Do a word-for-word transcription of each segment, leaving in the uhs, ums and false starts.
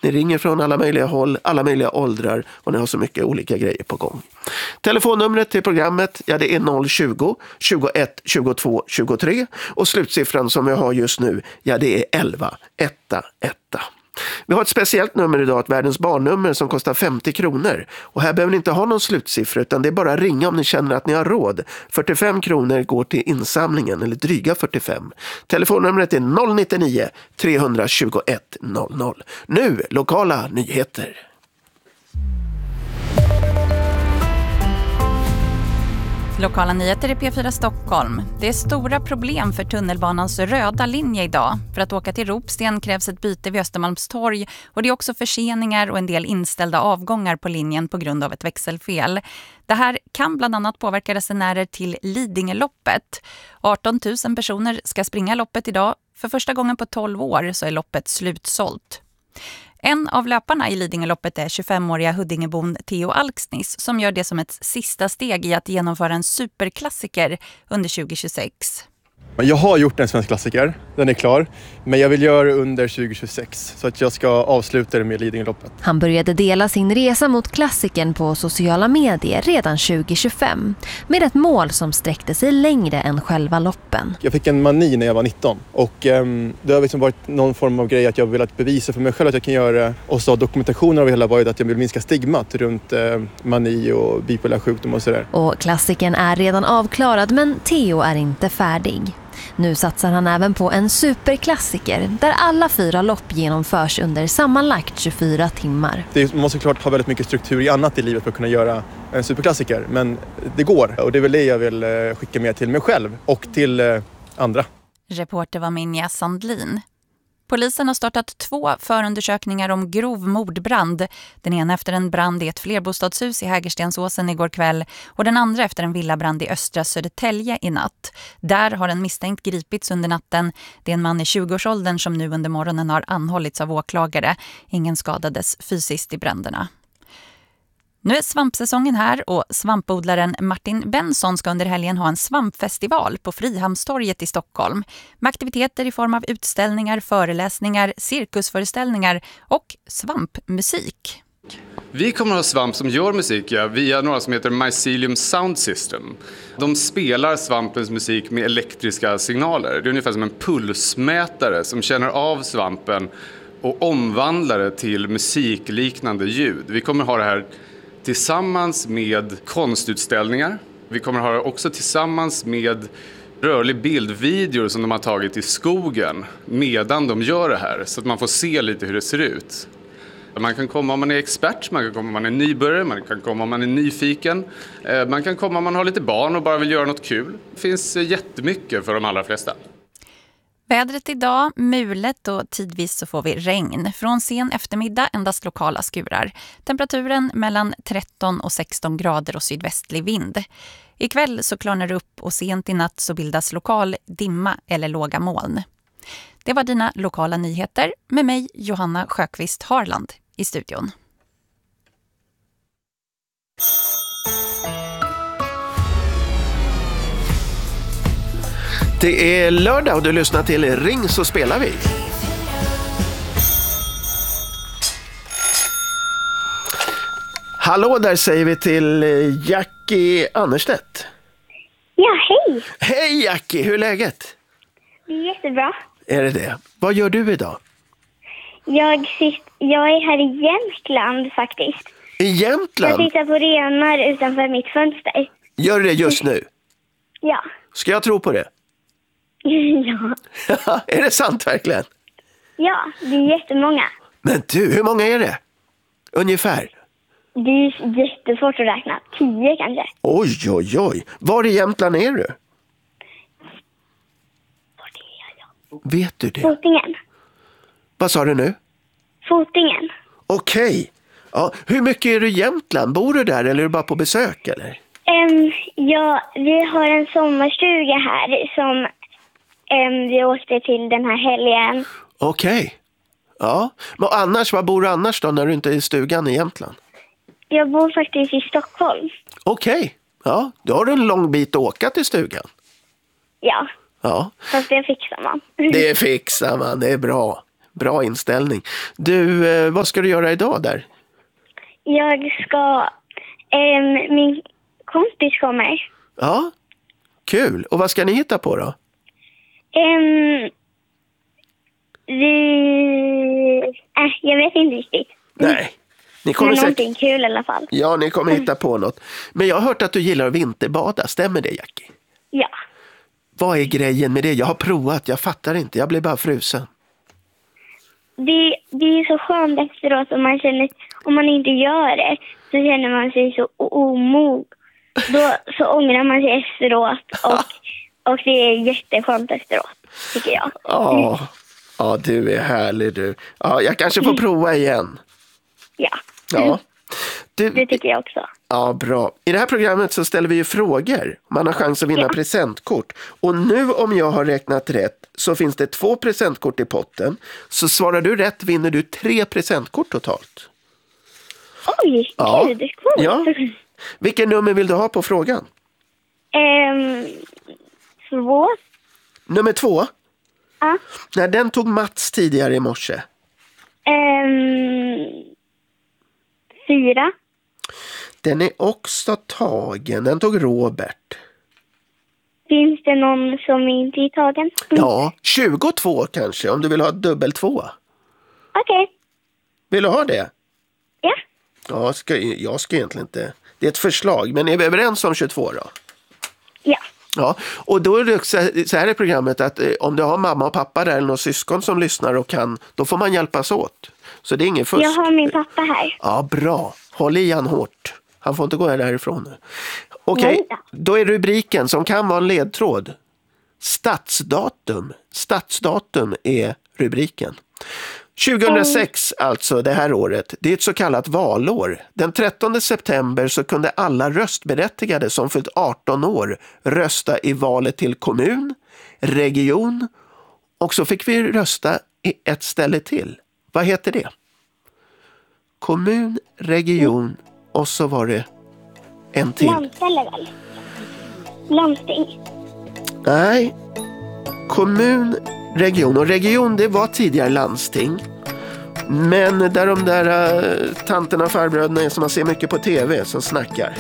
Ni ringer från alla möjliga håll, alla möjliga åldrar och ni har så mycket olika grejer på gång. Telefonnumret till programmet, ja det är noll tjugo, tjugoett, tjugotvå, tjugotre och slutsiffran som vi har just nu, ja det är elva, etta, etta. Vi har ett speciellt nummer idag, ett världens barnnummer som kostar femtio kronor. Och här behöver ni inte ha någon slutsiffra utan det är bara att ringa om ni känner att ni har råd. fyrtiofem kronor går till insamlingen, eller dryga fyrtiofem. Telefonnumret är noll nittionio, tre tjugoett, noll noll. Nu, lokala nyheter. Lokala nyheter i P fyra Stockholm. Det är stora problem för tunnelbanans röda linje idag. För att åka till Ropsten krävs ett byte vid Östermalmstorg och det är också förseningar och en del inställda avgångar på linjen på grund av ett växelfel. Det här kan bland annat påverka resenärer till Lidingöloppet. arton tusen personer ska springa loppet idag. För första gången på tolv år så är loppet slutsålt. En av löparna i Lidingöloppet är tjugofemåriga Huddingebon Theo Alksnis som gör det som ett sista steg i att genomföra en superklassiker under tjugohundratjugosex. Jag har gjort en svensk klassiker, den är klar, men jag vill göra under tjugohundratjugosex så att jag ska avsluta det med Lidingöloppet. Han började dela sin resa mot klassikern på sociala medier redan tjugohundratjugofem med ett mål som sträckte sig längre än själva loppen. Jag fick en mani när jag var nitton och um, det har liksom varit någon form av grej att jag velat bevisa för mig själv att jag kan göra det. Och så dokumentationen av det hela varit att jag vill minska stigmat runt uh, mani och bipolär sjukdom och sådär. Och klassikern är redan avklarad men Theo är inte färdig. Nu satsar han även på en superklassiker där alla fyra lopp genomförs under sammanlagt tjugofyra timmar. Det, man måste klart ha väldigt mycket struktur i annat i livet för att kunna göra en superklassiker, men det går. Och det är väl det jag vill skicka med till mig själv och till andra. Reporter var Minja Sandlin. Polisen har startat två förundersökningar om grov mordbrand. Den ena efter en brand i ett flerbostadshus i Hägerstensåsen igår kväll och den andra efter en villabrand i östra Södertälje i natt. Där har en misstänkt gripits under natten. Det är en man i tjugoårsåldern som nu under morgonen har anhållits av åklagare. Ingen skadades fysiskt i bränderna. Nu är svampsäsongen här och svampodlaren Martin Benson ska under helgen ha en svampfestival på Frihamnstorget i Stockholm. Med aktiviteter i form av utställningar, föreläsningar, cirkusföreställningar och svampmusik. Vi kommer att ha svamp som gör musik ja, via några som heter Mycelium Sound System. De spelar svampens musik med elektriska signaler. Det är ungefär som en pulsmätare som känner av svampen och omvandlar det till musikliknande ljud. Vi kommer ha det här tillsammans med konstutställningar. Vi kommer ha det också tillsammans med rörlig bildvideor som de har tagit i skogen medan de gör det här. Så att man får se lite hur det ser ut. Man kan komma om man är expert, man kan komma om man är nybörjare, man kan komma om man är nyfiken. Man kan komma om man har lite barn och bara vill göra något kul. Det finns jättemycket för de allra flesta. Vädret idag, mulet och tidvis så får vi regn. Från sen eftermiddag endast lokala skurar. Temperaturen mellan tretton och sexton grader och sydvästlig vind. Ikväll så klarnar det upp och sent i natt så bildas lokal dimma eller låga moln. Det var dina lokala nyheter med mig Johanna Sjöqvist Harland i studion. Det är lördag och du lyssnar till Ring så spelar vi. Hallå, där säger vi till Jackie Annerstedt. Ja, hej. Hej Jackie, hur är läget? Det är jättebra. Är det det? Vad gör du idag? Jag, jag är här i Jämtland faktiskt. I Jämtland? Jag tittar på renar utanför mitt fönster. Gör du det just nu? Ja. Ska jag tro på det? Ja. Är det sant verkligen? Ja, det är jättemånga. Men du, hur många är det? Ungefär? Det är jättesvårt att räkna. Tio kanske. Oj, oj, oj. Var i Jämtland är du? Vet du det? Fotingen. Vad sa du nu? Fotingen. Okej. Ja, hur mycket är du i Jämtland? Bor du där eller är du bara på besök eller? Um, ja, vi har en sommarstuga här som um, vi åkte till den här helgen. Okej. Ja, men annars, vad bor du annars då när du inte är i stugan i Jämtland? Jag bor faktiskt i Stockholm. Okej. Ja, då har du en lång bit att åka till stugan. Ja. Ja. Fast det fixar man. Det fixar man, det är bra. Bra inställning. Du, eh, vad ska du göra idag där? Jag ska... Um, min kompis kommer. Ja, kul. Och vad ska ni hitta på då? Um, vi... Äh, jag vet inte riktigt. Nej. Ni kommer Men säkert... någonting kul i alla fall. Ja, ni kommer hitta på något. Men jag har hört att du gillar att vinterbada. Stämmer det, Jackie? Ja. Vad är grejen med det? Jag har provat, jag fattar inte. Jag blir bara frusen. Det, det är så skönt efteråt om man känner... Om man inte gör det så känner man sig så omog. Då så ångrar man sig efteråt. Och, och det är jätteskönt efteråt, tycker jag. Ja, ja, du är härlig du. Ja, jag kanske får prova igen. Ja, Ja. Du, det tycker jag också. ja, bra. I det här programmet så ställer vi ju frågor. Man har chans att vinna Ja. presentkort. Och nu om jag har räknat rätt så finns det två presentkort i potten. Så svarar du rätt vinner du tre presentkort totalt. Oj, Ja. gud, coolt. Ja. Vilken nummer vill du ha på frågan? Ehm, två. Nummer två? Ja. Nej, den tog Mats tidigare i morse. Ehm, fyra. Den är också tagen. Den tog Robert. Finns det någon som inte är tagen? Ja, tjugotvå kanske om du vill ha dubbel två. Okej. Vill du ha det? Ja. Ja, ska, jag ska egentligen inte. Det är ett förslag, men är vi överens om tjugotvå då? Ja. Ja, och då är det också så här i programmet att eh, om du har mamma och pappa där eller någon syskon som lyssnar och kan, då får man hjälpas åt. Så det är ingen fusk. Jag har min pappa här. Ja, bra. Håll i han hårt. Han får inte gå därifrån nu. Okej, Nej då. då är rubriken som kan vara en ledtråd. Stadsdatum. Stadsdatum är rubriken. tjugohundrasex, alltså det här året, det är ett så kallat valår. Den trettonde september så kunde alla röstberättigade som fyllt arton år rösta i valet till kommun, region och så fick vi rösta i ett ställe till. Vad heter det? Kommun, region och så var det en till. Landställe väl? Landsting. Nej, kommun, region och region det var tidigare landsting. Men där de där uh, tanterna och farbröderna är som man ser mycket på tv som snackar.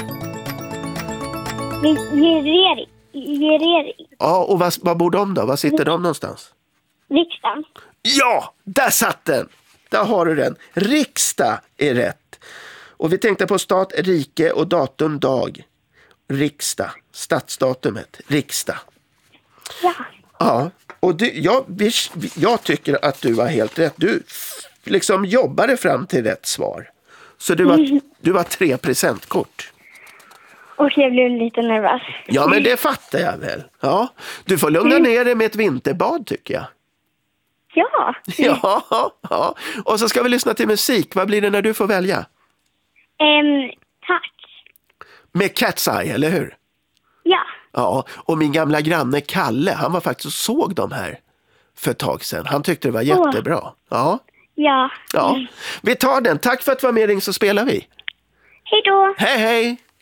Gerering. Gerering. Ja, och vad, vad bor de då? Var sitter de någonstans? Riksdagen. Ja, där satt den! Där har du den. Riksdag är rätt. Och vi tänkte på stat, rike och datum, dag. Riksdag. Stadsdatumet. Riksdag. Ja. Ja, och du, jag, jag tycker att du var helt rätt. Du liksom jobbade fram till rätt svar. Så du var, du var tre presentkort. Och jag blev lite nervös. Ja, men det fattar jag väl. Ja, du får lugna ner dig med ett vinterbad tycker jag. Ja. Ja, ja. Och så ska vi lyssna till musik. Vad blir det när du får välja? Um, tack. Med Cat's Eye, eller hur? Ja. Ja, och min gamla granne Kalle, han var faktiskt och såg de här för ett tag sedan. Han tyckte det var jättebra. Ja, Ja. ja. Vi tar den. Tack för att du var med, Ring så spelar vi. Hej då. Hej, hej!